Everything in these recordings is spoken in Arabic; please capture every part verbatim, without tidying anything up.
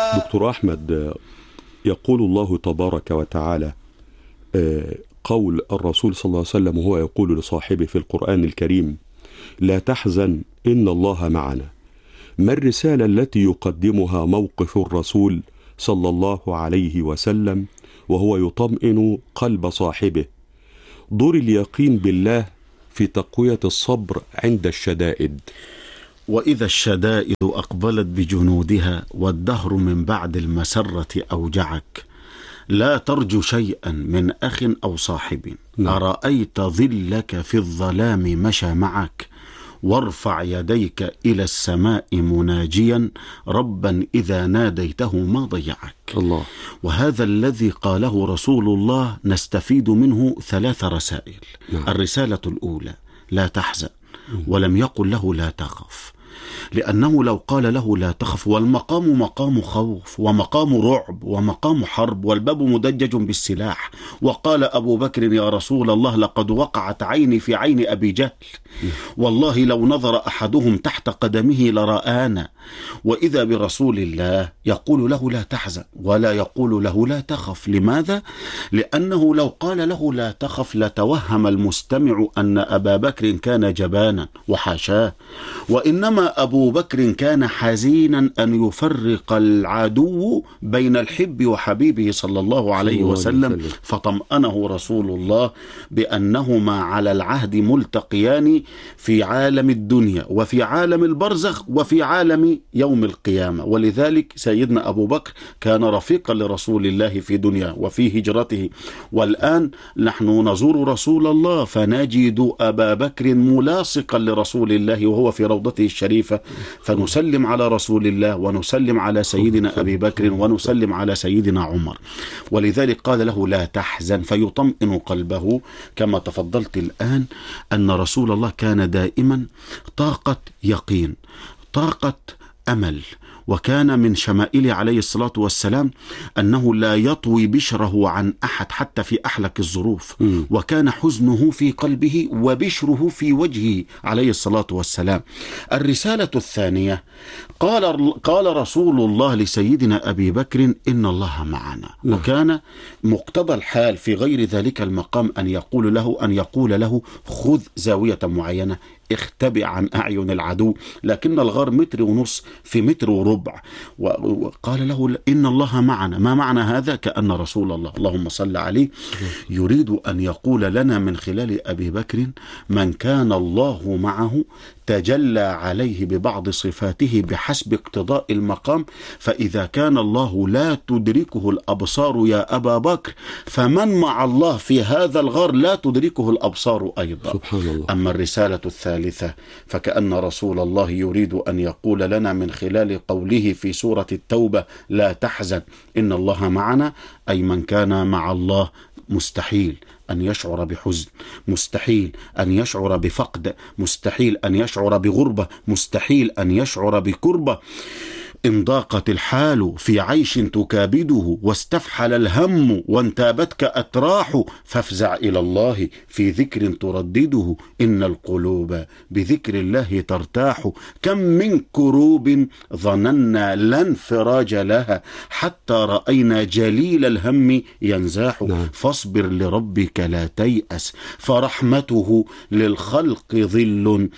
دكتور أحمد، يقول الله تبارك وتعالى قول الرسول صلى الله عليه وسلم وهو يقول لصاحبه في القرآن الكريم: لا تحزن إن الله معنا. ما الرسالة التي يقدمها موقف الرسول صلى الله عليه وسلم وهو يطمئن قلب صاحبه؟ دور اليقين بالله في تقوية الصبر عند الشدائد. وإذا الشدائد أقبلت بجنودها والدهر من بعد المسرة أوجعك، لا ترجو شيئا من أخ أو صاحب. نعم. أرأيت ظلك في الظلام مشى معك، وارفع يديك إلى السماء مناجيا ربا إذا ناديته ما ضيعك. الله. وهذا الذي قاله رسول الله نستفيد منه ثلاث رسائل. نعم. الرسالة الأولى: لا تحزن، ولم يقل له لا تخف، لأنه لو قال له لا تخف والمقام مقام خوف ومقام رعب ومقام حرب والباب مدجج بالسلاح، وقال أبو بكر: يا رسول الله لقد وقعت عيني في عين أبي جهل، والله لو نظر أحدهم تحت قدمه لرآنا. وإذا برسول الله يقول له لا تحزن ولا يقول له لا تخف. لماذا؟ لأنه لو قال له لا تخف لتوهم المستمع أن أبا بكر كان جبانا، وحاشاه، وإنما أبو بكر كان حزينا أن يفرق العدو بين الحب وحبيبه صلى الله عليه وسلم، فطمأنه رسول الله بأنهما على العهد ملتقيان في عالم الدنيا وفي عالم البرزخ وفي عالم يوم القيامة. ولذلك سيدنا أبو بكر كان رفيقا لرسول الله في دنيا وفي هجرته. والآن نحن نزور رسول الله فنجد أبا بكر ملاصقا لرسول الله وهو في روضته الشريفة، فنسلم على رسول الله ونسلم على سيدنا أبي بكر ونسلم على سيدنا عمر. ولذلك قال له لا تحزن فيطمئن قلبه. كما تفضلت الآن أن رسول الله كان دائما طاقة يقين، طاقة أمل. وكان من شمائله عليه الصلاة والسلام أنه لا يطوي بشره عن أحد حتى في أحلك الظروف، م. وكان حزنه في قلبه وبشره في وجهه عليه الصلاة والسلام. الرسالة الثانية: قال قال رسول الله لسيدنا أبي بكر: إن الله معنا. م. وكان مقتضى الحال في غير ذلك المقام أن يقول له أن يقول له خذ زاوية معينة، اختبئ عن أعين العدو، لكن الغار متر ونص في متر وربع. وقال له إن الله معنا. ما معنى هذا؟ كأن رسول الله اللهم صل عليه يريد أن يقول لنا من خلال أبي بكر: من كان الله معه تجلى عليه ببعض صفاته بحسب اقتضاء المقام، فإذا كان الله لا تدركه الأبصار يا أبا بكر، فمن مع الله في هذا الغار لا تدركه الأبصار أيضا. سبحان الله. أما الرسالة الثالثة فكأن رسول الله يريد أن يقول لنا من خلال قوله في سورة التوبة: لا تحزن إن الله معنا، أي من كان مع الله مستحيل أن يشعر بحزن، مستحيل أن يشعر بفقد، مستحيل أن يشعر بغربة، مستحيل أن يشعر بكربة. إن ضاقت الحال في عيش تكابده واستفحل الهم وانتابتك أتراح، فافزع إلى الله في ذكر تردده، إن القلوب بذكر الله ترتاح. كم من كروب ظننا لا انفراج لها حتى رأينا جليل الهم ينزاح. نعم. فاصبر لربك لا تيأس، فرحمته للخلق ظل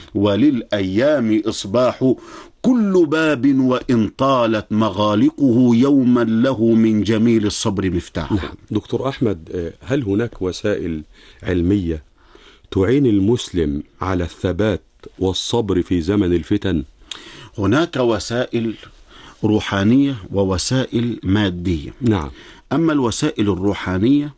وللأيام إصباح. كل باب وإن طالت مغالقه يوما له من جميل الصبر مفتاح. نعم. دكتور أحمد، هل هناك وسائل علمية تعين المسلم على الثبات والصبر في زمن الفتن؟ هناك وسائل روحانية ووسائل مادية. نعم. أما الوسائل الروحانية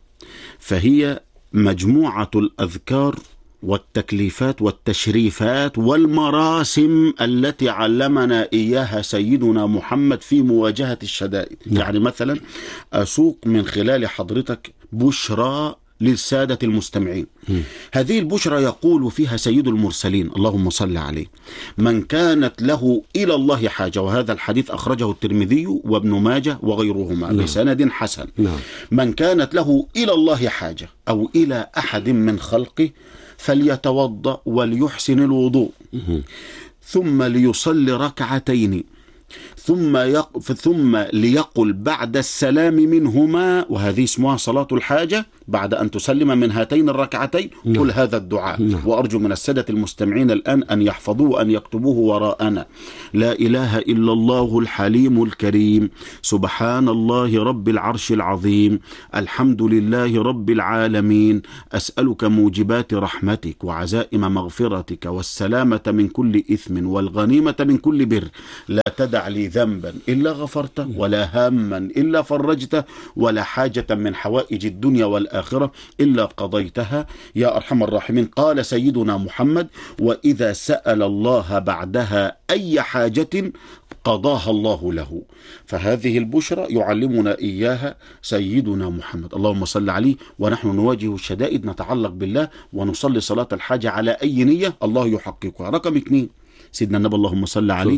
فهي مجموعة الأذكار والتكليفات والتشريفات والمراسم التي علمنا إياها سيدنا محمد في مواجهة الشدائد. نعم. يعني مثلا أسوق من خلال حضرتك بشرى للسادة المستمعين. م. هذه البشرى يقول فيها سيد المرسلين اللهم صل عليه: من كانت له إلى الله حاجة، وهذا الحديث أخرجه الترمذي وابن ماجه وغيرهما. نعم. بسند حسن. نعم. من كانت له إلى الله حاجة أو إلى أحد من خلقه فليتوضأ وليحسن الوضوء، ثم ليصلي ركعتين، ثم يق... ثم ليقل بعد السلام منهما، وهذه اسمها صلاة الحاجة، بعد أن تسلم من هاتين الركعتين قل هذا الدعاء. نعم. وأرجو من السادة المستمعين الآن أن يحفظوه وأن يكتبوه وراءنا. لا إله إلا الله الحليم الكريم، سبحان الله رب العرش العظيم، الحمد لله رب العالمين، أسألك موجبات رحمتك وعزائم مغفرتك والسلامة من كل إثم والغنيمة من كل بر، لا تدع لي ذنبا إلا غفرته ولا هاما إلا فرجته ولا حاجة من حوائج الدنيا والآخرة إلا قضيتها يا أرحم الراحمين. قال سيدنا محمد: وإذا سأل الله بعدها أي حاجة قضاها الله له. فهذه البشرى يعلمنا إياها سيدنا محمد، اللهم صل عليه. ونحن نواجه الشدائد نتعلق بالله ونصلي صلاة الحاجة على أي نية الله يحققها. رقم اثنين، سيدنا النبي اللهم صل عليه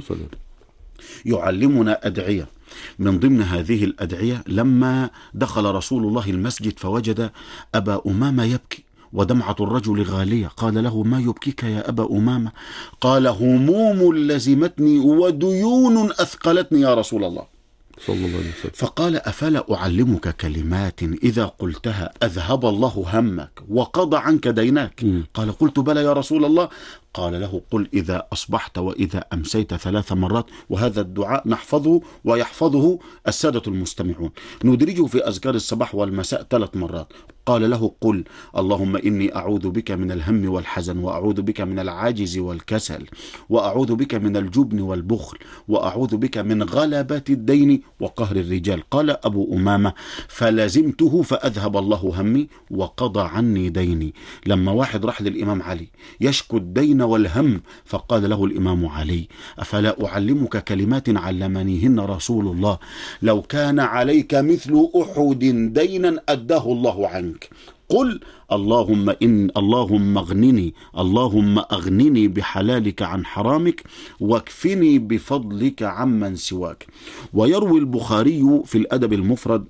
يعلمنا أدعية. من ضمن هذه الأدعية لما دخل رسول الله المسجد فوجد أبا أمامة يبكي ودمعة الرجل غالية، قال له: ما يبكيك يا أبا أمامة؟ قال: هموم لزمتني وديون أثقلتني يا رسول الله صلى الله عليه وسلم. فقال: أفلا أعلمك كلمات إذا قلتها أذهب الله همك وقضى عنك ديناك؟ م. قال: قلت بلى يا رسول الله. قال له: قل إذا أصبحت وإذا أمسيت ثلاث مرات. وهذا الدعاء نحفظه ويحفظه السادة المستمعون، ندرجه في أذكار الصباح والمساء ثلاث مرات. قال له: قل اللهم إني أعوذ بك من الهم والحزن، وأعوذ بك من العاجز والكسل، وأعوذ بك من الجبن والبخل، وأعوذ بك من غلبة الدين وقهر الرجال. قال أبو أمامة: فلزمته فأذهب الله همي وقضى عني ديني. لما واحد راح للإمام علي يشكو الدين والهم، فقال له الإمام علي: أفلا أعلمك كلمات علمنيهن رسول الله، لو كان عليك مثل أحد دينا أداه الله عنك. قل اللهم إن اللهم اغنني اللهم أغنني بحلالك عن حرامك واكفني بفضلك عمن سواك. ويروي البخاري في الأدب المفرد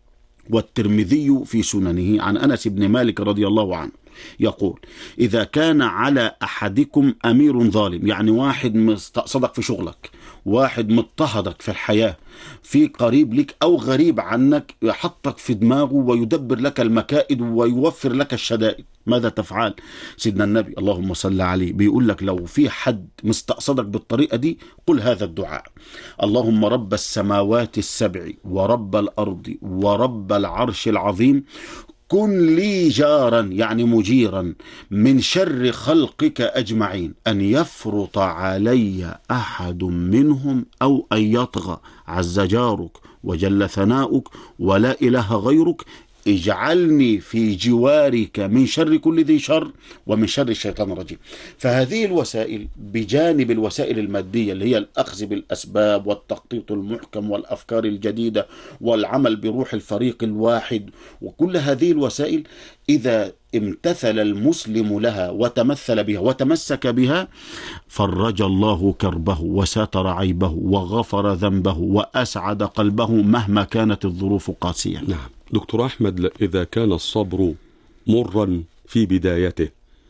والترمذي في سننه عن أنس بن مالك رضي الله عنه يقول: إذا كان على أحدكم أمير ظالم، يعني واحد مستقصدك في شغلك، واحد مضطهدك في الحياة، في قريب لك أو غريب عنك يحطك في دماغه ويدبر لك المكائد ويوفر لك الشدائد، ماذا تفعل؟ سيدنا النبي اللهم صل عليه بيقول لك لو في حد مستقصدك بالطريقة دي قل هذا الدعاء: اللهم رب السماوات السبع ورب الأرض ورب العرش العظيم، كن لي جارا، يعني مجيرا، من شر خلقك أجمعين، أن يفرط علي أحد منهم أو أن يطغى، عز جارك وجل ثناؤك ولا إله غيرك، اجعلني في جوارك من شر كل ذي شر ومن شر الشيطان الرجيم. فهذه الوسائل بجانب الوسائل المادية اللي هي الأخذ بالأسباب والتخطيط المحكم والأفكار الجديدة والعمل بروح الفريق الواحد، وكل هذه الوسائل إذا امتثل المسلم لها وتمثل بها وتمسك بها فرج الله كربه وستر عيبه وغفر ذنبه وأسعد قلبه مهما كانت الظروف قاسية. نعم دكتور أحمد، إذا كان الصبر مرا في بدايته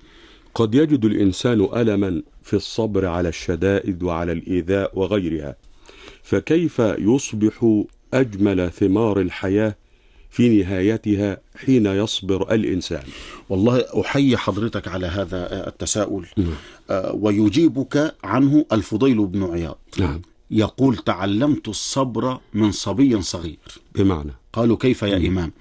قد يجد الإنسان ألما في الصبر على الشدائد وعلى الإيذاء وغيرها، فكيف يصبح أجمل ثمار الحياة في نهايتها حين يصبر الإنسان؟ والله أحيي حضرتك على هذا التساؤل. نعم. آه ويجيبك عنه الفضيل بن عياض. نعم. يقول: تعلمت الصبر من صبي صغير. بمعنى؟ قالوا: كيف يا م. إمام؟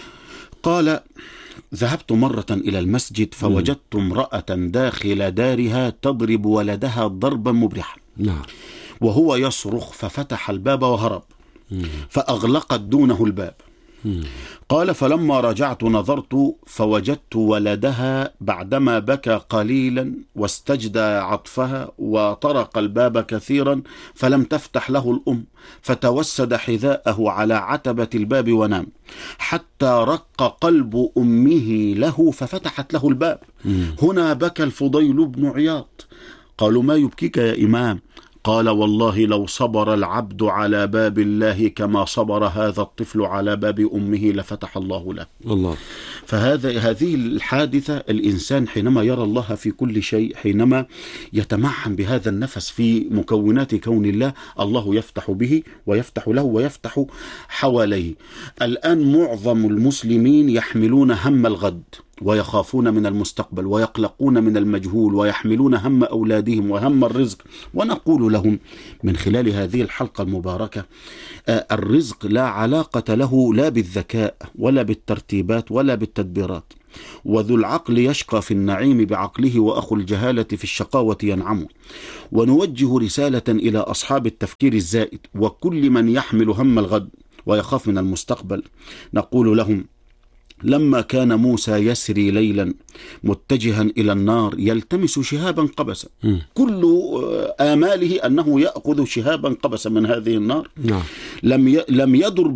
قال: ذهبت مرة إلى المسجد فوجدت امرأة داخل دارها تضرب ولدها ضربا مبرحا. نعم. وهو يصرخ، ففتح الباب وهرب، م. فأغلقت دونه الباب. م. قال: فلما رجعت نظرت فوجدت ولدها بعدما بكى قليلا واستجدى عطفها وطرق الباب كثيرا فلم تفتح له الأم، فتوسد حذاءه على عتبة الباب ونام حتى رق قلب أمه له ففتحت له الباب. م. هنا بكى الفضيل بن عياض. قالوا: ما يبكيك يا إمام؟ قال والله لو صبر العبد على باب الله كما صبر هذا الطفل على باب أمه لفتح الله له. الله. فهذا هذه الحادثة، الإنسان حينما يرى الله في كل شيء، حينما يتمعن بهذا النفس في مكونات كون الله، الله يفتح به ويفتح له ويفتح حواليه. الآن معظم المسلمين يحملون هم الغد ويخافون من المستقبل ويقلقون من المجهول ويحملون هم أولادهم وهم الرزق، ونقول لهم من خلال هذه الحلقة المباركة الرزق لا علاقة له لا بالذكاء ولا بالترتيبات ولا بالتدبيرات، وذو العقل يشقى في النعيم بعقله وأخو الجهالة في الشقاوة ينعم. ونوجه رسالة إلى أصحاب التفكير الزائد وكل من يحمل هم الغد ويخاف من المستقبل، نقول لهم لما كان موسى يسري ليلا متجها إلى النار يلتمس شهابا قبسا، م. كل آماله أنه يأخذ شهابا قبسا من هذه النار، نعم. لم لم يدر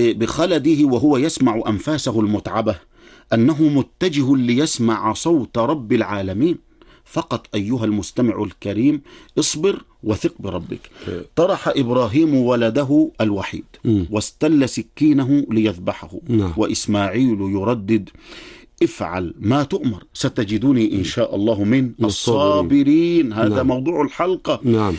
بخلده وهو يسمع أنفاسه المتعبة أنه متجه ليسمع صوت رب العالمين. فقط أيها المستمع الكريم اصبر وثق بربك. طرح إبراهيم ولده الوحيد م. واستل سكينه ليذبحه، نعم. وإسماعيل يردد افعل ما تؤمر ستجدوني إن شاء الله من الصابرين. هذا نعم. موضوع الحلقة، نعم.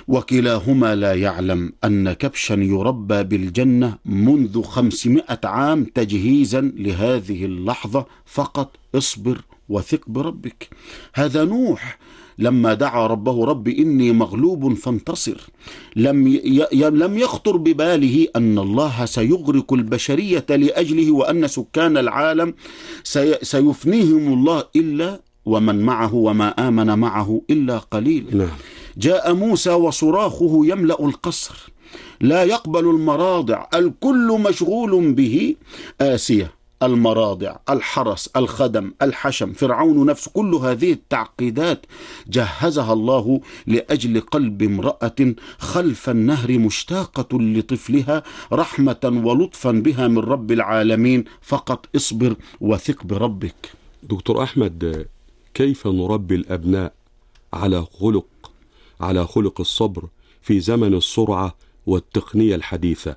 وكلاهما لا يعلم أن كبشا يربى بالجنة منذ خمسمائة عام تجهيزا لهذه اللحظة. فقط اصبر وثق بربك. هذا نوح لما دعا ربه رب إني مغلوب فانتصر، لم ي... لم يخطر بباله أن الله سيغرق البشرية لأجله، وأن سكان العالم سي... سيفنيهم الله إلا ومن معه وما آمن معه إلا قليل. نعم. جاء موسى وصراخه يملأ القصر، لا يقبل المراضع، الكل مشغول به. آسية، المراضع، الحرس، الخدم، الحشم، فرعون نفسه، كل هذه التعقيدات جهزها الله لأجل قلب امرأة خلف النهر مشتاقة لطفلها رحمة ولطفا بها من رب العالمين. فقط اصبر وثق بربك. دكتور أحمد، كيف نربي الأبناء على خلق على خلق الصبر في زمن السرعة والتقنية الحديثة؟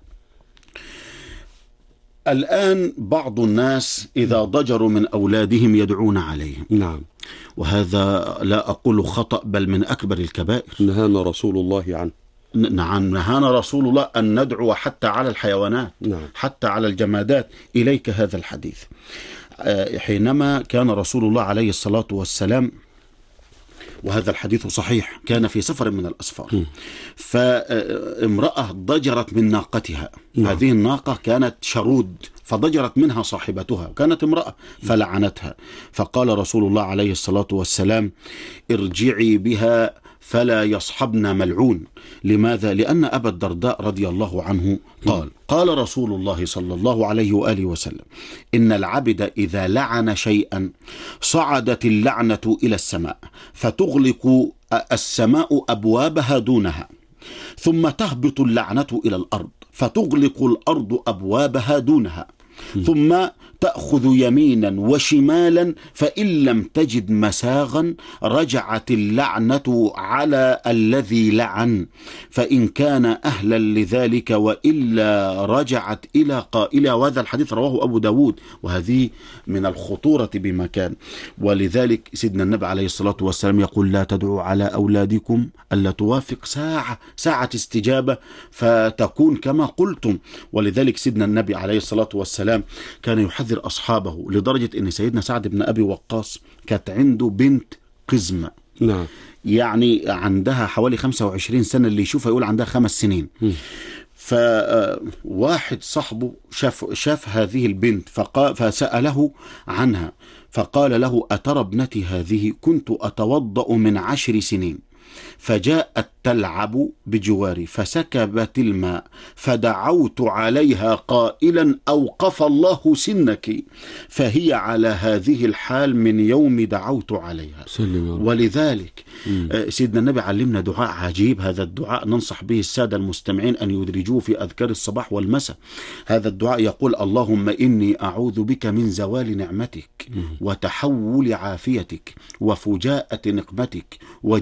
الآن بعض الناس إذا ضجروا من أولادهم يدعون عليهم، نعم، وهذا لا أقول خطأ بل من أكبر الكبائر. نهانا رسول الله عنه. نعم، نهانا رسول الله أن ندعو حتى على الحيوانات، نعم. حتى على الجمادات. إليك هذا الحديث. حينما كان رسول الله عليه الصلاة والسلام، وهذا الحديث صحيح، كان في سفر من الأسفار، م. فامرأة ضجرت من ناقتها، م. هذه الناقة كانت شرود، فضجرت منها صاحبتها، كانت امرأة، فلعنتها. فقال رسول الله عليه الصلاة والسلام ارجعي بها فلا يصحبنا ملعون. لماذا؟ لأن أبا الدرداء رضي الله عنه قال قال رسول الله صلى الله عليه وآله وسلم إن العبد إذا لعن شيئا صعدت اللعنة إلى السماء فتغلق السماء أبوابها دونها، ثم تهبط اللعنة إلى الأرض فتغلق الأرض أبوابها دونها، ثم تأخذ يمينا وشمالا، فإن لم تجد مساغا رجعت اللعنة على الذي لعن، فإن كان أهلا لذلك وإلا رجعت إلى قائلها. وهذا الحديث رواه أبو داود، وهذه من الخطورة بمكان. ولذلك سيدنا النبي عليه الصلاة والسلام يقول لا تدعوا على أولادكم ألا توافق ساعة ساعة استجابة فتكون كما قلتم. ولذلك سيدنا النبي عليه الصلاة والسلام كان يحذر أصحابه، لدرجة أن سيدنا سعد بن أبي وقاص كانت عنده بنت قزمة، نعم، يعني عندها حوالي خمسة وعشرين سنة، اللي يشوفها يقول عندها خمس سنين. م. فواحد صاحبه شاف, شاف هذه البنت فقال فسأله عنها، فقال له أترى ابنتي هذه كنت أتوضأ من عشر سنين فجاءت تلعب بجواري فسكبت الماء فدعوت عليها قائلا أوقف الله سنك، فهي على هذه الحال من يوم دعوت عليها. سلم. ولذلك م. سيدنا النبي علمنا دعاء عجيب، هذا الدعاء ننصح به السادة المستمعين أن يدرجوه في أذكار الصباح والمساء. هذا الدعاء يقول اللهم إني أعوذ بك من زوال نعمتك م. وتحول عافيتك وفجاءة نقمتك وجميع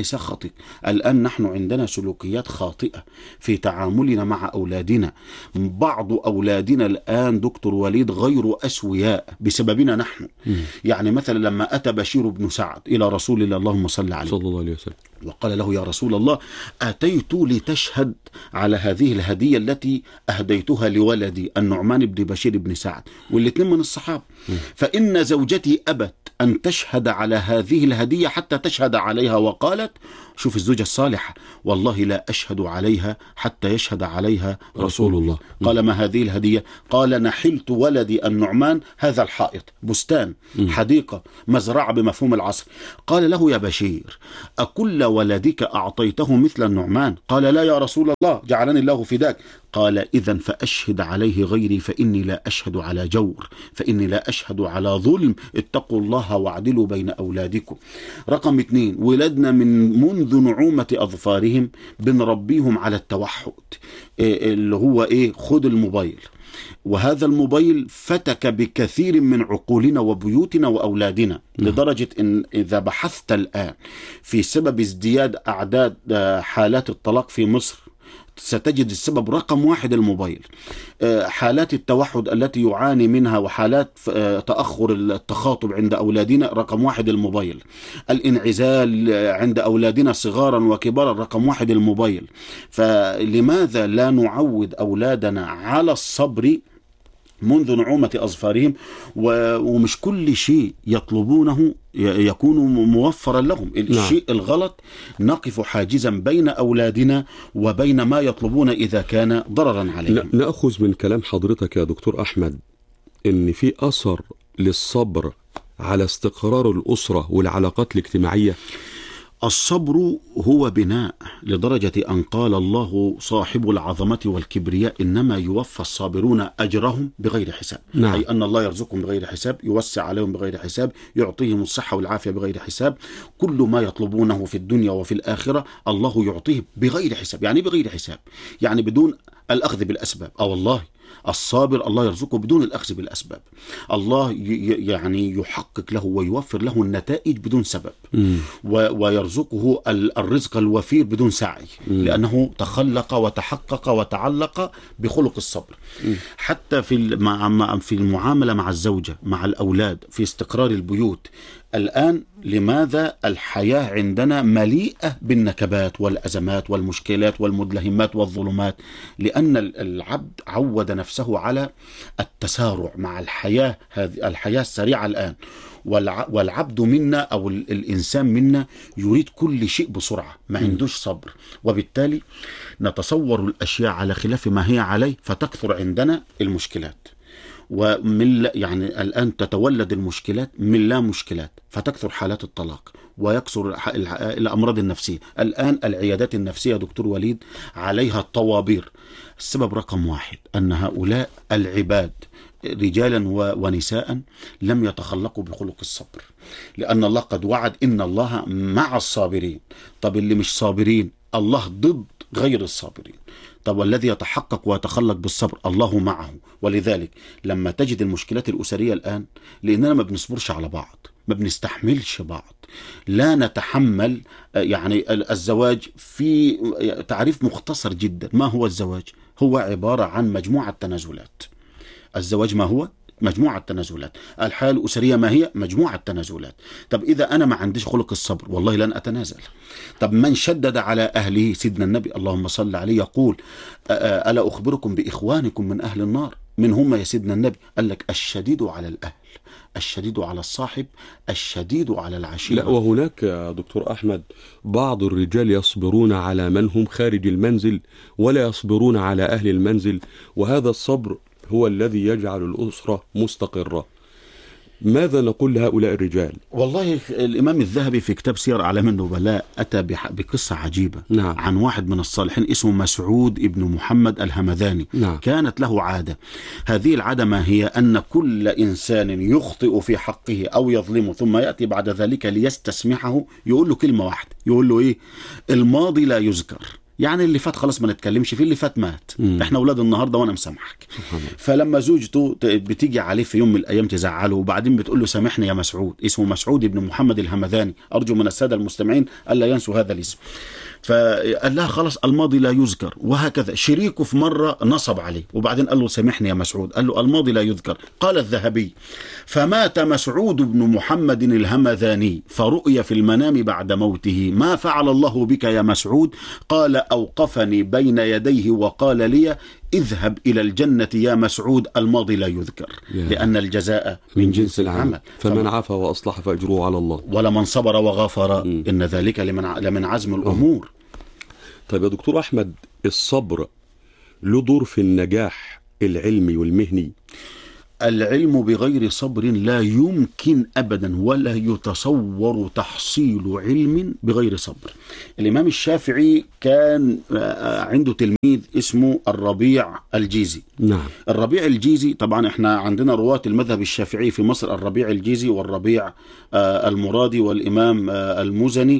لسخطك. الآن نحن عندنا سلوكيات خاطئة في تعاملنا مع أولادنا. بعض أولادنا الآن دكتور وليد غير أسوياء بسببنا نحن. م. يعني مثلا لما أتى بشير بن سعد إلى رسول الله اللهم صل عليه صلى الله عليه وسلم وقال له: يا رسول الله، أتيت لتشهد على هذه الهدية التي أهديتها لولدي النعمان بن بشير بن سعد، والاثنين من الصحابة، فإن زوجتي أبت أن تشهد على هذه الهدية حتى تشهد عليها، وقالت: شوف الزوجة الصالحة، والله لا أشهد عليها حتى يشهد عليها رسول الله. قال: ما هذه الهدية؟ قال: نحلت ولدي النعمان هذا الحائط، بستان، حديقة، مزرعة بمفهوم العصر. قال له: يا بشير، أكل ولدك أعطيته مثل النعمان؟ قال: لا يا رسول الله، جعلني الله فداك. قال: إذن فأشهد عليه غيري، فإني لا أشهد على جور، فإني لا أشهد على ظلم. اتقوا الله واعدلوا بين أولادكم. رقم اثنين، ولدنا من منذ نعومة أظفارهم بنربيهم على التوحد، اللي هو إيه؟ خد الموبايل. وهذا الموبايل فتك بكثير من عقولنا وبيوتنا وأولادنا، لدرجة إن إذا بحثت الآن في سبب ازدياد أعداد حالات الطلاق في مصر ستجد السبب رقم واحد الموبايل. حالات التوحد التي يعاني منها وحالات تأخر التخاطب عند أولادنا رقم واحد الموبايل. الانعزال عند أولادنا صغارا وكبارا رقم واحد الموبايل. فلماذا لا نعود أولادنا على الصبر منذ نعومة أظفارهم، ومش كل شيء يطلبونه يكون موفرا لهم. الشيء نعم. الغلط نقف حاجزا بين أولادنا وبين ما يطلبون إذا كان ضررا عليهم. نأخذ من كلام حضرتك يا دكتور أحمد إن في أثر للصبر على استقرار الأسرة والعلاقات الاجتماعية. الصبر هو بناء، لدرجة أن قال الله صاحب العظمة والكبرياء: إنما يوفى الصابرون أجرهم بغير حساب. نعم. أي أن الله يرزقهم بغير حساب، يوسع عليهم بغير حساب، يعطيهم الصحة والعافية بغير حساب. كل ما يطلبونه في الدنيا وفي الآخرة الله يعطيه بغير حساب. يعني بغير حساب يعني بدون الأخذ بالأسباب. أو الله الصابر الله يرزقه بدون الأخذ بالأسباب. الله يعني يحقق له ويوفر له النتائج بدون سبب، ويرزقه الرزق الوفير بدون سعي، لأنه تخلق وتحقق وتعلق بخلق الصبر. م. حتى في في المعاملة مع الزوجة، مع الأولاد، في استقرار البيوت. الآن لماذا الحياة عندنا مليئة بالنكبات والأزمات والمشكلات والمدلهمات والظلمات؟ لأن العبد عود نفسه على التسارع مع الحياة، هذه الحياة السريعة الآن. والعبد منا أو الإنسان منا يريد كل شيء بسرعة، ما عندوش صبر، وبالتالي نتصور الأشياء على خلاف ما هي عليه، فتكثر عندنا المشكلات. ومن يعني الآن تتولد المشكلات من لا مشكلات، فتكثر حالات الطلاق ويكثر الأمراض النفسية. الآن العيادات النفسية دكتور وليد عليها الطوابير. السبب رقم واحد أن هؤلاء العباد رجالا ونساء لم يتخلقوا بخلق الصبر، لأن الله قد وعد: إن الله مع الصابرين. طب اللي مش صابرين الله ضد غير الصابرين. طب والذي يتحقق ويتخلق بالصبر الله معه. ولذلك لما تجد المشكلات الأسرية الآن، لأننا ما بنصبرش على بعض، ما بنستحملش بعض، لا نتحمل. يعني الزواج في تعريف مختصر جدا. ما هو الزواج؟ هو عبارة عن مجموعة تنازلات. الزواج ما هو؟ مجموعة تنازلات. الحياة الأسرية ما هي؟ مجموعة تنازلات. طب إذا أنا ما عنديش خلق الصبر والله لن أتنازل. طب من شدد على أهله؟ سيدنا النبي اللهم صل عليه يقول: ألا أخبركم بإخوانكم من أهل النار؟ من هم يا سيدنا النبي؟ قال لك: الشديد على الأهل، الشديد على الصاحب، الشديد على العشيرة. لا، وهناك يا دكتور أحمد بعض الرجال يصبرون على من هم خارج المنزل ولا يصبرون على أهل المنزل، وهذا الصبر هو الذي يجعل الأسرة مستقرة. ماذا نقول لهؤلاء الرجال؟ والله الإمام الذهبي في كتاب سير أعلام النبلاء أتى بقصة عجيبة. نعم. عن واحد من الصالحين اسمه مسعود ابن محمد الهمذاني. نعم. كانت له عادة. هذه العادة ما هي؟ أن كل إنسان يخطئ في حقه أو يظلمه ثم يأتي بعد ذلك ليستسمحه، يقول له كلمة واحدة، يقول له إيه؟ الماضي لا يذكر، يعني اللي فات خلاص ما نتكلمش فيه، اللي فات مات. مم. احنا اولاد النهارده وانا مسامحك. سبحان الله. فلما زوجته بتيجي عليه في يوم من الايام تزعله، وبعدين بتقول له سامحني يا مسعود، اسمه مسعود بن محمد الهمذاني، ارجو من الساده المستمعين الا ينسوا هذا الاسم. فقال لها خلاص الماضي لا يذكر، وهكذا. شريكه في مرة نصب عليه، وبعدين قال له سامحني يا مسعود، قال له الماضي لا يذكر. قال الذهبي: فمات مسعود بن محمد الهمذاني فرؤي في المنام بعد موته: ما فعل الله بك يا مسعود؟ قال: أوقفني بين يديه وقال لي: اذهب إلى الجنة يا مسعود، الماضي لا يذكر، لأن الجزاء من جنس العمل. فمن عفا وأصلح فأجره على الله، ولمن صبر وغفر م. إن ذلك لمن لمن عزم الأمور. طيب يا دكتور أحمد، الصبر له دور في النجاح العلمي والمهني؟ العلم بغير صبر لا يمكن أبدا ولا يتصور تحصيل علم بغير صبر. الإمام الشافعي كان عنده تلميذ اسمه الربيع الجيزي. نعم. الربيع الجيزي طبعا احنا عندنا رواة المذهب الشافعي في مصر: الربيع الجيزي والربيع المرادي والإمام المزني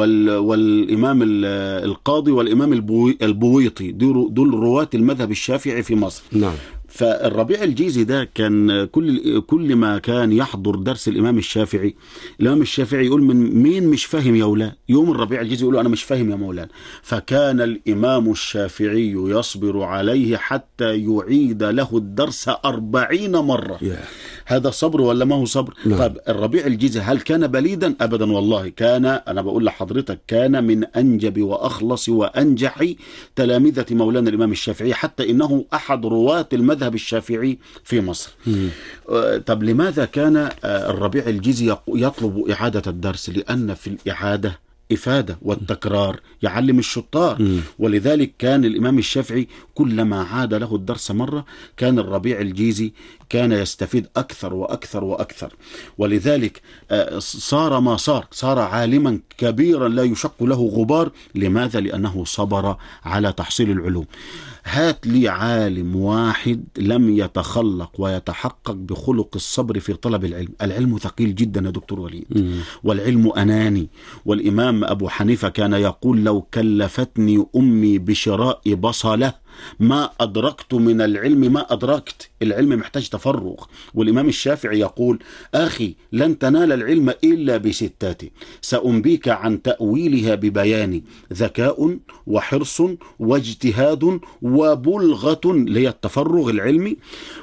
والإمام القاضي والإمام البويطي، دول رواة المذهب الشافعي في مصر. نعم. فالربيع الجيزي ده كان كل كل ما كان يحضر درس الإمام الشافعي، الإمام الشافعي يقول: من مين مش فاهم يا أولاد؟ يوم الربيع الجيزي يقول: أنا مش فاهم يا مولانا. فكان الإمام الشافعي يصبر عليه حتى يعيد له الدرس أربعين مرة. yeah. هذا صبر ولا ما هو صبر؟ no. طيب الربيع الجيزي هل كان بليدا؟ أبدا والله. كان، أنا بقول لحضرتك، كان من أنجب وأخلص وأنجح تلامذة مولانا الإمام الشافعي، حتى إنه أحد رواة المذهب الشافعي في مصر. مم. طب لماذا كان الربيع الجيزي يطلب إعادة الدرس؟ لأن في الإعادة إفادة، والتكرار يعلم الشطار. مم. ولذلك كان الإمام الشافعي كلما عاد له الدرس مرة كان الربيع الجيزي كان يستفيد أكثر وأكثر وأكثر. ولذلك صار ما صار، صار عالما كبيرا لا يشق له غبار. لماذا؟ لأنه صبر على تحصيل العلوم. هات لي عالم واحد لم يتخلق ويتحقق بخلق الصبر في طلب العلم. العلم ثقيل جدا يا دكتور وليد. مم. والعلم أناني. والإمام أبو حنيفة كان يقول: لو كلفتني أمي بشراء بصلة ما أدركت من العلم ما أدركت. العلم محتاج تفرغ. والإمام الشافعي يقول: أخي لن تنال العلم إلا بستات سأنبيك عن تأويلها ببيان: ذكاء وحرص واجتهاد وبلغة لهي التفرغ العلمي،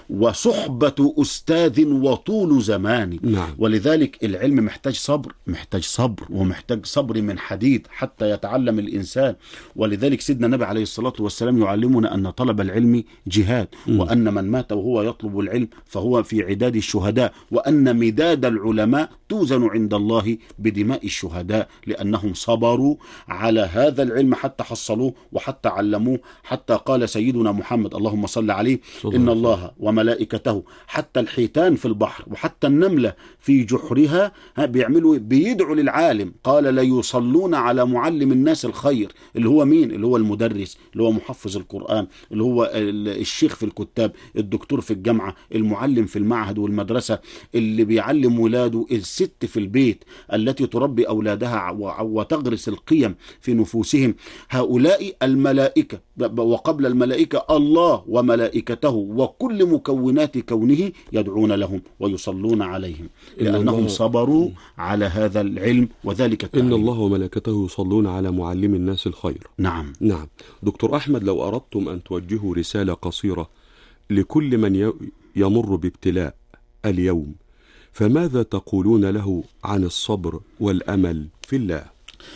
وصحبة أستاذ وطول زمان. نعم. ولذلك العلم محتاج صبر، محتاج صبر ومحتاج صبر من حديد حتى يتعلم الإنسان. ولذلك سيدنا النبي عليه الصلاة والسلام يعلمنا أن طلب العلم جهاد، م. وأن من مات وهو يطلب العلم فهو في عداد الشهداء، وأن مداد العلماء توزن عند الله بدماء الشهداء، لأنهم صبروا على هذا العلم حتى حصلوه وحتى علموه. حتى قال سيدنا محمد اللهم صل عليه: إن الله وملائكته حتى الحيتان في البحر وحتى النملة في جحرها بيعملوا بيدعوا للعالم. قال: لا يصلون على معلم الناس الخير، اللي هو مين؟ اللي هو المدرس، اللي هو محفظ القرآن، اللي هو الشيخ في الكتاب، الدكتور في الجامعة، المعلم في المعهد والمدرسة، اللي بيعلم ولاده، الست في البيت التي تربي أولادها وتغرس القيم في نفوسهم. هؤلاء الملائكة، وقبل الملائكة الله وملائكته وكل مكونات كونه يدعون لهم ويصلون عليهم، لأنهم صبروا على هذا العلم وذلك التعليم. إن الله وملائكته يصلون على معلم الناس الخير. نعم. نعم. دكتور أحمد، لو أردتم أن توجهوا رسالة قصيرة لكل من يمر بابتلاء اليوم، فماذا تقولون له عن الصبر والأمل في الله؟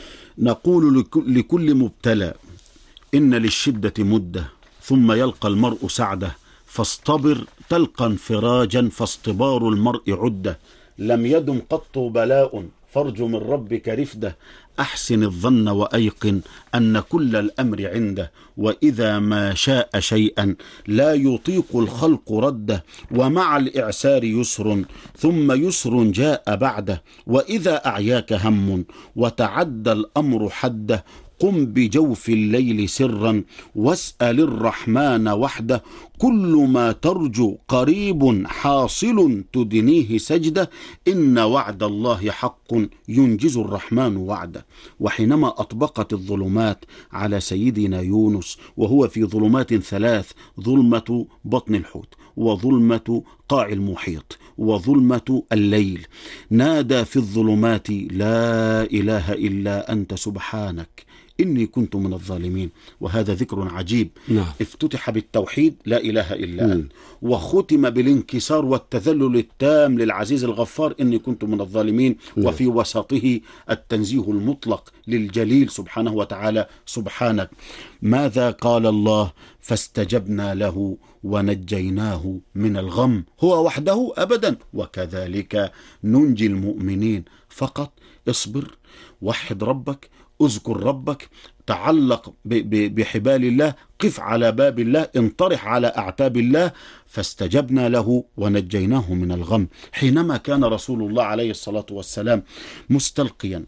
نقول لكل مبتلى: إن للشدة مدة ثم يلقى المرء سعده، فاصطبر تلقى انفراجا، فاصطبار المرء عدة. لم يدم قط بلاء فارجو من ربك رفده، أحسن الظن وأيقن أن كل الأمر عنده، وإذا ما شاء شيئا لا يطيق الخلق رده، ومع الإعسار يسر ثم يسر جاء بعده، وإذا أعياك هم وتعدى الأمر حده، قم بجوف الليل سرا واسأل الرحمن وحده، كل ما ترجو قريب حاصل تدنيه سجده، إن وعد الله حق ينجز الرحمن وعده. وحينما أطبقت الظلمات على سيدنا يونس وهو في ظلمات ثلاث، ظلمة بطن الحوت وظلمة قاع المحيط وظلمة الليل، نادى في الظلمات لا إله إلا أنت سبحانك إني كنت من الظالمين. وهذا ذكر عجيب. نعم. افتتح بالتوحيد لا إله إلا أنت، وختم بالانكسار والتذلل التام للعزيز الغفار إني كنت من الظالمين. نعم. وفي وسطه التنزيه المطلق للجليل سبحانه وتعالى، سبحانك. ماذا قال الله؟ فاستجبنا له ونجيناه من الغم. هو وحده أبدا، وكذلك ننجي المؤمنين. فقط اصبر، وحد ربك، اذكر ربك، تعلق بحبال الله، قف على باب الله، انطرح على أعتاب الله. فاستجبنا له ونجيناه من الغم. حينما كان رسول الله عليه الصلاة والسلام مستلقيا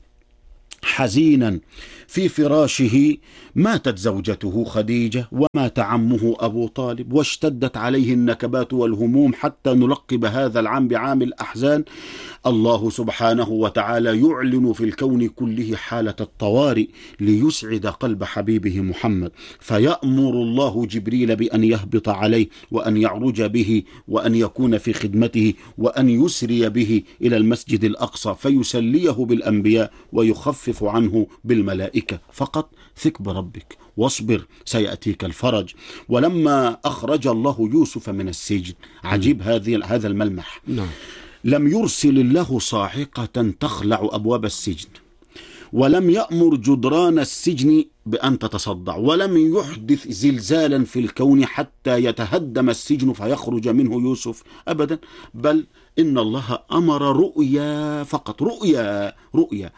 حزينا في فراشه، ماتت زوجته خديجة ومات عمه أبو طالب، واشتدت عليه النكبات والهموم حتى نلقب هذا العام بعام الأحزان. الله سبحانه وتعالى يعلن في الكون كله حالة الطوارئ ليسعد قلب حبيبه محمد، فيأمر الله جبريل بأن يهبط عليه وأن يعرج به وأن يكون في خدمته وأن يسري به إلى المسجد الأقصى فيسليه بالأنبياء ويخفف عنه بالملائكة. فقط ثق بربك واصبر، سيأتيك الفرج. ولما أخرج الله يوسف من السجن، عجيب هذه هذا الملمح. نعم. لم يرسل الله صاعقة تخلع أبواب السجن، ولم يأمر جدران السجن بأن تتصدع، ولم يحدث زلزالا في الكون حتى يتهدم السجن فيخرج منه يوسف أبدا، بل إن الله أمر رؤيا فقط، رؤيا رؤيا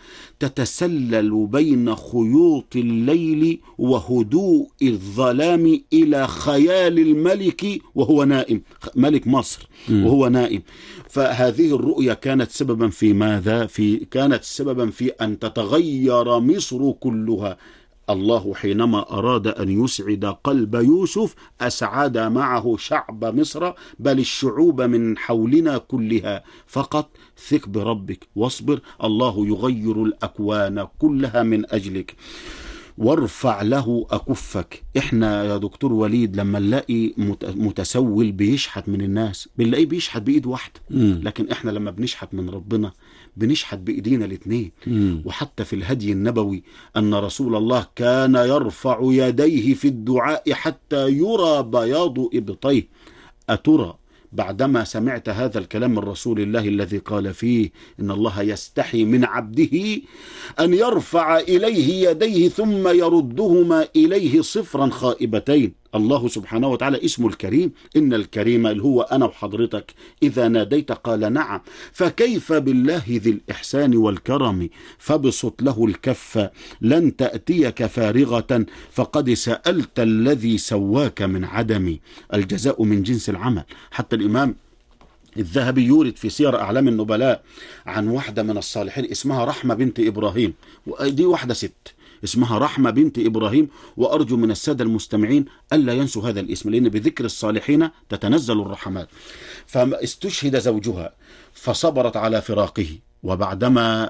تتسلل بين خيوط الليل وهدوء الظلام إلى خيال الملك وهو نائم، ملك مصر وهو نائم. فهذه الرؤيا كانت سببا في ماذا؟ في كانت سببا في أن تتغير مصر كلها. الله حينما أراد أن يسعد قلب يوسف أسعد معه شعب مصر، بل الشعوب من حولنا كلها. فقط ثق بربك واصبر، الله يغير الأكوان كلها من أجلك. وارفع له أكفك. احنا يا دكتور وليد لما نلاقي متسول بيشحت من الناس بنلاقيه بيشحت بإيد واحدة، لكن احنا لما بنشحت من ربنا بنشحت بإيدينا الاثنين. وحتى في الهدي النبوي أن رسول الله كان يرفع يديه في الدعاء حتى يرى بياض إبطيه. أترى بعدما سمعت هذا الكلام من رسول الله الذي قال فيه إن الله يستحي من عبده أن يرفع إليه يديه ثم يردهما إليه صفرا خائبتين؟ الله سبحانه وتعالى اسمه الكريم، إن الكريم اللي هو أنا وحضرتك إذا ناديت قال نعم، فكيف بالله ذي الإحسان والكرم؟ فبسط له الكف لن تأتيك فارغة، فقد سألت الذي سواك من عدم. الجزاء من جنس العمل. حتى الإمام الذهبي يورد في سير أعلام النبلاء عن واحدة من الصالحين اسمها رحمة بنت إبراهيم، ودي واحدة ست اسمها رحمة بنت إبراهيم، وأرجو من السادة المستمعين ألا ينسوا هذا الاسم، لأن بذكر الصالحين تتنزل الرحمات. فاستشهد زوجها فصبرت على فراقه، وبعدما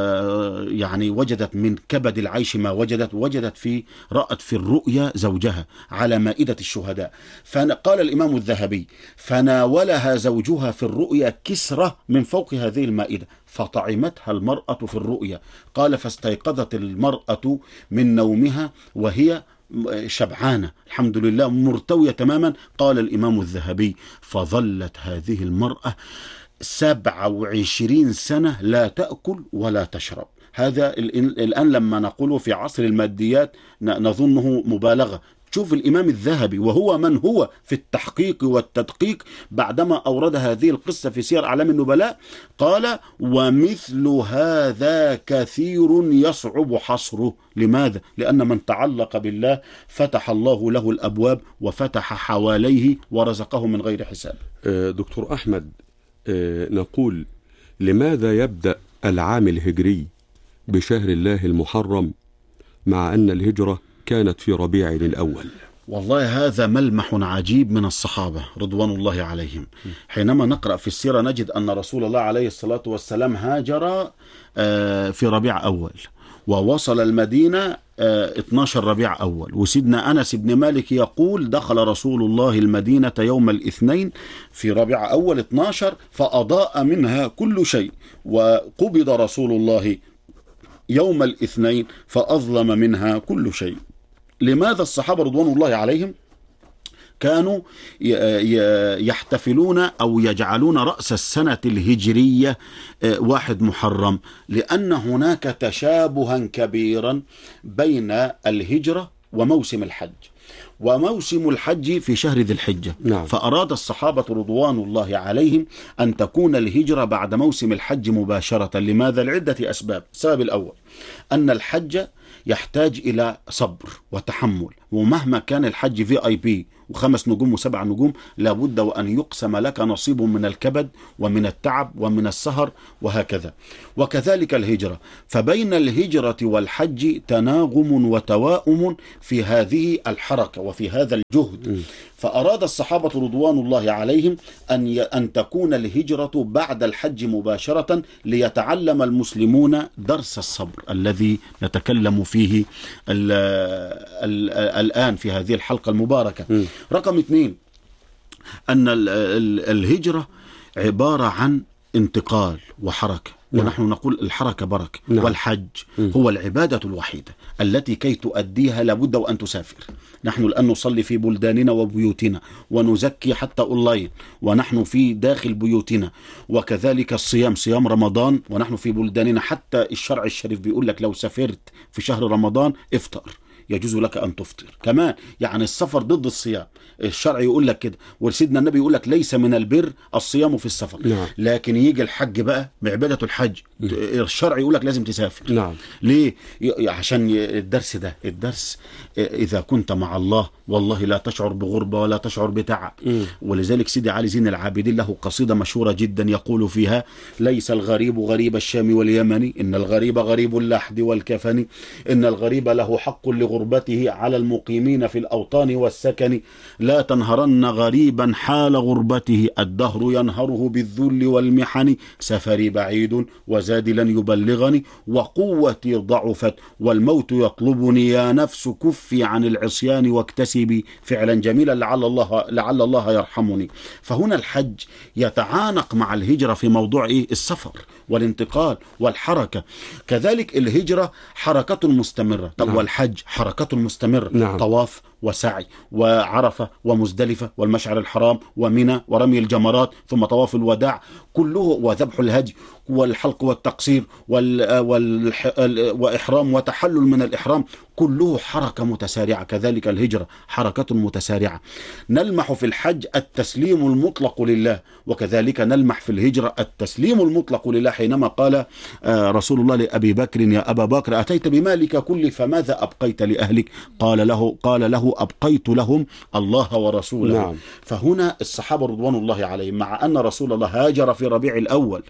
يعني وجدت من كبد العيش ما وجدت، وجدت في رأت في الرؤيا زوجها على مائدة الشهداء. فقال الإمام الذهبي فناولها زوجها في الرؤيا كسرة من فوق هذه المائدة فطعمتها المرأة في الرؤيا. قال فاستيقظت المرأة من نومها وهي شبعانة الحمد لله مرتوية تماما. قال الإمام الذهبي فظلت هذه المرأة سبعة وعشرين سنة لا تأكل ولا تشرب. هذا الآن لما نقوله في عصر الماديات نظنه مبالغة. شوف الإمام الذهبي وهو من هو في التحقيق والتدقيق بعدما أورد هذه القصة في سير أعلام النبلاء قال ومثل هذا كثير يصعب حصره. لماذا؟ لأن من تعلق بالله فتح الله له الأبواب وفتح حواليه ورزقه من غير حساب. دكتور أحمد، نقول لماذا يبدأ العام الهجري بشهر الله المحرم مع أن الهجرة كانت في ربيع الأول؟ والله هذا ملمح عجيب من الصحابة رضوان الله عليهم. حينما نقرأ في السيرة نجد أن رسول الله عليه الصلاة والسلام هاجر في ربيع أول، ووصل المدينة اثني عشر ربيع أول. وسيدنا أنس بن مالك يقول دخل رسول الله المدينة يوم الاثنين في ربيع أول اثني عشر فأضاء منها كل شيء، وقبض رسول الله يوم الاثنين فأظلم منها كل شيء. لماذا الصحابة رضوان الله عليهم كانوا يحتفلون أو يجعلون رأس السنة الهجرية واحد محرم؟ لأن هناك تشابها كبيرا بين الهجرة وموسم الحج، وموسم الحج في شهر ذي الحجة. نعم. فأراد الصحابة رضوان الله عليهم أن تكون الهجرة بعد موسم الحج مباشرة. لماذا؟ لعدة أسباب. السبب الأول أن الحج يحتاج إلى صبر وتحمل، ومهما كان الحج في آي بي وخمس نجوم وسبع نجوم لابد وأن يقسم لك نصيب من الكبد ومن التعب ومن السهر وهكذا. وكذلك الهجرة، فبين الهجرة والحج تناغم وتواؤم في هذه الحركة وفي هذا الجهد. فأراد الصحابة رضوان الله عليهم أن أن تكون الهجرة بعد الحج مباشرة ليتعلم المسلمون درس الصبر الذي نتكلم فيه ال ال الآن في هذه الحلقة المباركة. م. رقم اثنين، أن ال ال الهجرة عبارة عن انتقال وحركة. نعم. ونحن نقول الحركة بركة. نعم. والحج م. هو العبادة الوحيدة التي كي تؤديها لابد وأن تسافر. نحن الآن نصلي في بلداننا وبيوتنا ونزكي حتى أونلاين ونحن في داخل بيوتنا، وكذلك الصيام، صيام رمضان ونحن في بلداننا. حتى الشرع الشريف بيقول لك لو سافرت في شهر رمضان افطر، يجوز لك أن تفطر كمان. يعني السفر ضد الصيام، الشرع يقول لك كده، وسيدنا النبي يقول لك ليس من البر الصيام في السفر. نعم. لكن يجي الحج بقى بعبادة الحج، الشرع يقول لك لازم تسافر. نعم. ليه؟ عشان الدرس ده، الدرس إذا كنت مع الله والله لا تشعر بغربة ولا تشعر بتعب. م. ولذلك سيدي علي زين العابدين له قصيدة مشهورة جدا يقول فيها: ليس الغريب غريب الشام واليمن، إن الغريب غريب اللحد والكفن، إن الغريب له حق لغربته على المقيمين في الأوطان والسكن، لا تنهرن غريبا حال غربته، الدهر ينهره بالذل والمحن، سفري بعيد وزادي لن يبلغني، وقوتي ضعفت والموت يطلبني، يا نفس كفي عن العصيان واكتسبي فعلا جميلا لعل الله لعل الله يرحمني. فهنا الحج يتعانق مع الهجرة في موضوع إيه؟ السفر والانتقال والحركة. كذلك الهجرة حركة مستمرة. طب نعم. والحج حركة مستمرة. نعم. طواف وسعي وعرفة ومزدلفة والمشعر الحرام ومنى ورمي الجمرات ثم طواف الوداع كله، وذبح الهدي والحلق والتقصير وال... وال... وإحرام وتحلل من الإحرام، كله حركة متسارعة. كذلك الهجرة حركة متسارعة. نلمح في الحج التسليم المطلق لله، وكذلك نلمح في الهجرة التسليم المطلق لله. حينما قال رسول الله لأبي بكر: يا أبا بكر أتيت بمالك كله فماذا أبقيت لأهلك؟ قال له قال له أبقيت لهم الله ورسوله. نعم. فهنا الصحابة رضوان الله عليهم مع أن رسول الله هاجر في ربيع الأول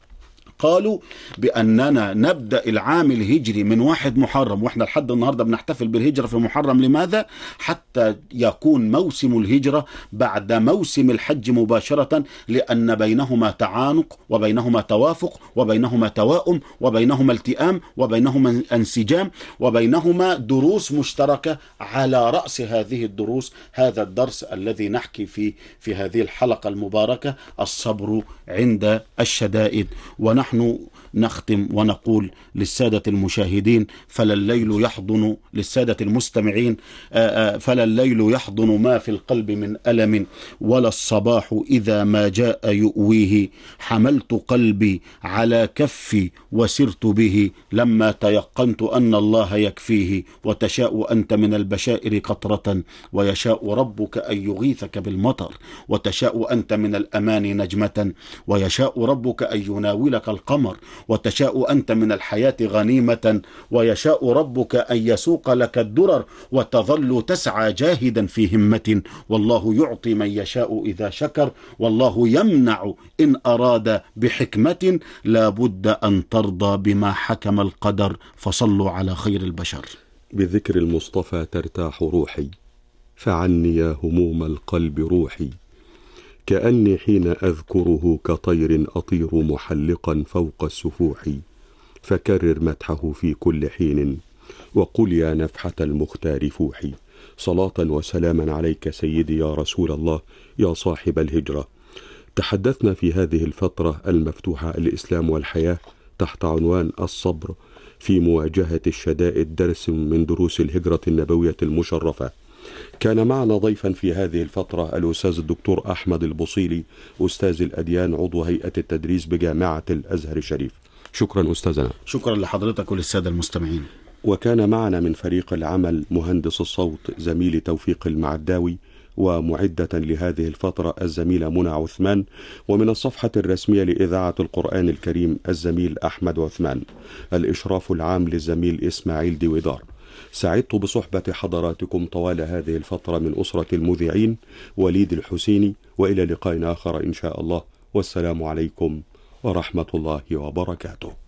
قالوا بأننا نبدأ العام الهجري من واحد محرم، وإحنا لحد النهاردة بنحتفل بالهجرة في محرم. لماذا؟ حتى يكون موسم الهجرة بعد موسم الحج مباشرة، لأن بينهما تعانق وبينهما توافق وبينهما توائم وبينهما التئام وبينهما انسجام وبينهما دروس مشتركة. على رأس هذه الدروس هذا الدرس الذي نحكي فيه في هذه الحلقة المباركة: الصبر عند الشدائد. ونحن نحن نختم ونقول للسادة المشاهدين: فلا الليل يحضن للسادة المستمعين فلا الليل يحضن ما في القلب من ألم، ولا الصباح إذا ما جاء يؤويه، حملت قلبي على كفي وسرت به، لما تيقنت أن الله يكفيه، وتشاء أنت من البشائر قطرة، ويشاء ربك أن يغيثك بالمطر، وتشاء أنت من الأمان نجمة، ويشاء ربك أن يناولك القمر، وتشاء أنت من الحياة غنيمة، ويشاء ربك أن يسوق لك الدرر، وتظل تسعى جاهدا في همة، والله يعطي من يشاء إذا شكر، والله يمنع إن أراد بحكمة، لا بد أن ترضى بما حكم القدر، فصلوا على خير البشر. بذكر المصطفى ترتاح روحي، فعني يا هموم القلب روحي، كأني حين أذكره كطير أطير محلقا فوق السفوح، فكرر مدحه في كل حين، وقل يا نفحة المختار فوحي. صلاة وسلاما عليك سيدي يا رسول الله يا صاحب الهجرة. تحدثنا في هذه الفترة المفتوحة الإسلام والحياة تحت عنوان الصبر في مواجهة الشدائد، درس من دروس الهجرة النبوية المشرفة. كان معنا ضيفا في هذه الفترة الأستاذ الدكتور أحمد البصيلي، أستاذ الأديان، عضو هيئة التدريس بجامعة الأزهر الشريف. شكرا أستاذنا. شكرا لحضرتك وللسادة المستمعين. وكان معنا من فريق العمل مهندس الصوت زميلي توفيق المعداوي، ومعدة لهذه الفترة الزميلة منى عثمان، ومن الصفحة الرسمية لإذاعة القرآن الكريم الزميل أحمد عثمان. الإشراف العام للزميل إسماعيل ديويدار. سعدت بصحبة حضراتكم طوال هذه الفترة من أسرة المذيعين وليد الحسيني، وإلى لقاء آخر إن شاء الله، والسلام عليكم ورحمة الله وبركاته.